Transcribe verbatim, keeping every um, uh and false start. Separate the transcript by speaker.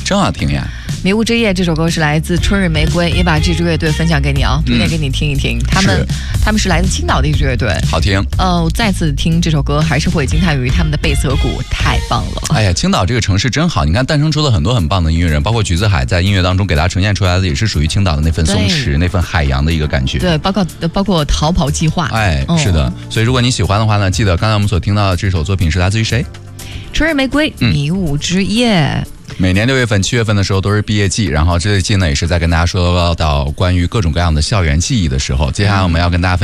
Speaker 1: 真好听呀。
Speaker 2: 迷雾之夜这首歌是来自春日玫瑰，也把这支乐队分享给你啊，推荐给你听一听。嗯、他们他们是来自青岛的一支乐队，
Speaker 1: 好听。
Speaker 2: 呃，我再次听这首歌，还是会惊叹于他们的贝斯和鼓太棒了。
Speaker 1: 哎呀，青岛这个城市真好，你看诞生出了很多很棒的音乐人，包括橘子海在音乐当中给大家呈现出来的也是属于青岛的那份松弛、那份海洋的一个感觉。
Speaker 2: 对，包括包括逃跑计划。
Speaker 1: 哎，嗯、是的。所以如果你喜欢的话呢，记得刚才我们所听到的这首作品是来自于谁？
Speaker 2: 春日玫瑰，迷雾之夜。
Speaker 1: 每年六月份、七月份的时候都是毕业季，然后这一季呢也是在跟大家说到关于各种各样的校园记忆的时候。接下来我们要跟大家分